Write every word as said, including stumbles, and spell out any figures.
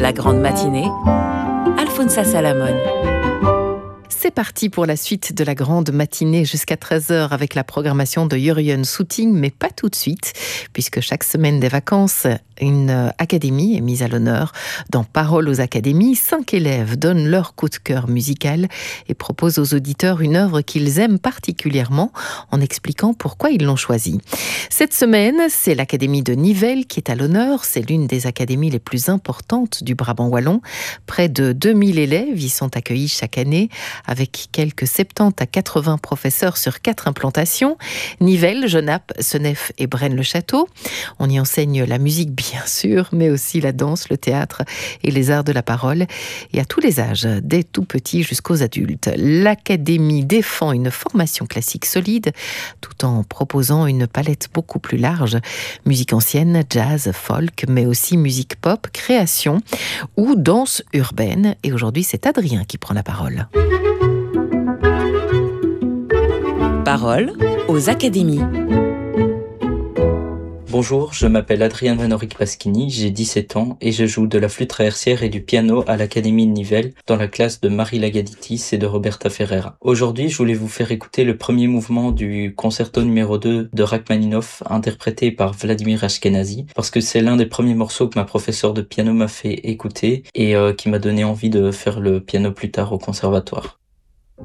La grande matinée, Alfonsa Salamone. C'est parti pour la suite de la grande matinée jusqu'à treize heures avec la programmation de Jurjen Soeting, mais pas tout de suite, puisque chaque semaine des vacances, une académie est mise à l'honneur. Dans Paroles aux académies, cinq élèves donnent leur coup de cœur musical et proposent aux auditeurs une œuvre qu'ils aiment particulièrement en expliquant pourquoi ils l'ont choisie. Cette semaine, c'est l'académie de Nivelles qui est à l'honneur. C'est l'une des académies les plus importantes du Brabant wallon. Près de deux mille élèves y sont accueillis chaque année, avec quelques soixante-dix à quatre-vingts professeurs sur quatre implantations, Nivelles, Genappe, Senef et Braine-le-Château. On y enseigne la musique bien sûr, mais aussi la danse, le théâtre et les arts de la parole, et à tous les âges, des tout petits jusqu'aux adultes. L'académie défend une formation classique solide, tout en proposant une palette beaucoup plus large, musique ancienne, jazz, folk, mais aussi musique pop, création ou danse urbaine. Et aujourd'hui, c'est Adrien qui prend la parole. Paroles aux académies. Bonjour, je m'appelle Adrien Vanoric Paschini, j'ai dix-sept ans et je joue de la flûte traversière et du piano à l'Académie de Nivelles dans la classe de Marie Lagaditis et de Roberta Ferreira. Aujourd'hui, je voulais vous faire écouter le premier mouvement du concerto numéro deux de Rachmaninoff interprété par Vladimir Ashkenazy parce que c'est l'un des premiers morceaux que ma professeure de piano m'a fait écouter et euh, qui m'a donné envie de faire le piano plus tard au conservatoire.